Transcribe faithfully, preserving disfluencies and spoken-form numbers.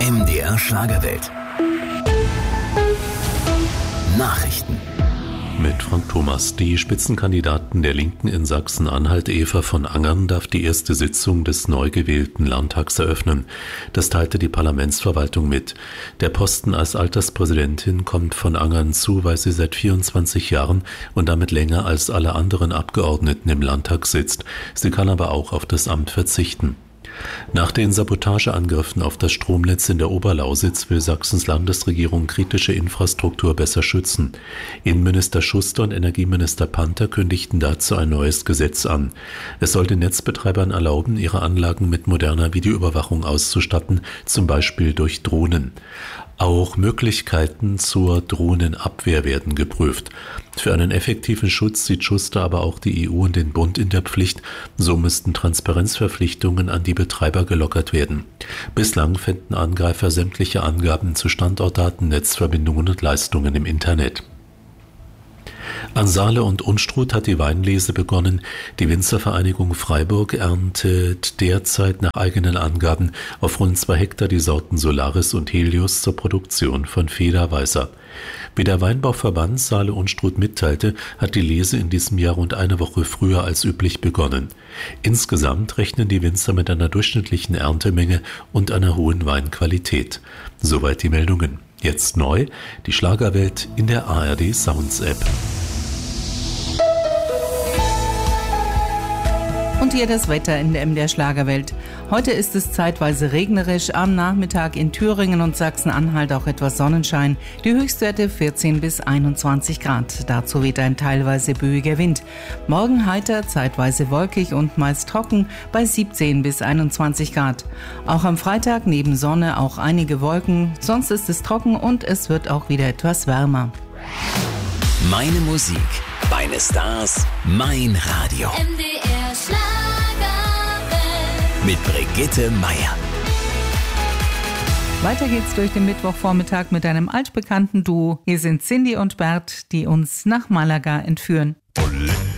M D R Schlagerwelt. Nachrichten. Mit Frank Thomas. Die Spitzenkandidaten der Linken in Sachsen-Anhalt, Eva von Angern, darf die erste Sitzung des neu gewählten Landtags eröffnen. Das teilte die Parlamentsverwaltung mit. Der Posten als Alterspräsidentin kommt von Angern zu, weil sie seit vierundzwanzig Jahren und damit länger als alle anderen Abgeordneten im Landtag sitzt. Sie kann aber auch auf das Amt verzichten. Nach den Sabotageangriffen auf das Stromnetz in der Oberlausitz will Sachsens Landesregierung kritische Infrastruktur besser schützen. Innenminister Schuster und Energieminister Panther kündigten dazu ein neues Gesetz an. Es soll den Netzbetreibern erlauben, ihre Anlagen mit moderner Videoüberwachung auszustatten, zum Beispiel durch Drohnen. Auch Möglichkeiten zur Drohnenabwehr werden geprüft. Für einen effektiven Schutz sieht Schuster aber auch die E U und den Bund in der Pflicht. So müssten Transparenzverpflichtungen an die Betreiber gelockert werden. Bislang fänden Angreifer sämtliche Angaben zu Standortdaten, Netzverbindungen und Leistungen im Internet. An Saale und Unstrut hat die Weinlese begonnen. Die Winzervereinigung Freiburg erntet derzeit nach eigenen Angaben auf rund zwei Hektar die Sorten Solaris und Helios zur Produktion von Federweißer. Wie der Weinbauverband Saale Unstrut mitteilte, hat die Lese in diesem Jahr rund eine Woche früher als üblich begonnen. Insgesamt rechnen die Winzer mit einer durchschnittlichen Erntemenge und einer hohen Weinqualität. Soweit die Meldungen. Jetzt neu, die Schlagerwelt in der A R D Sounds App. Und hier das Wetter in der M D R Schlagerwelt. Heute ist es zeitweise regnerisch, am Nachmittag in Thüringen und Sachsen-Anhalt auch etwas Sonnenschein. Die Höchstwerte vierzehn bis einundzwanzig Grad. Dazu weht ein teilweise böiger Wind. Morgen heiter, zeitweise wolkig und meist trocken bei siebzehn bis einundzwanzig Grad. Auch am Freitag neben Sonne auch einige Wolken. Sonst ist es trocken und es wird auch wieder etwas wärmer. Meine Musik, meine Stars, mein Radio. M D R Schlagerwelt. Mit Brigitte Meier. Weiter geht's durch den Mittwochvormittag mit einem altbekannten Duo. Hier sind Cindy und Bert, die uns nach Malaga entführen. Olé.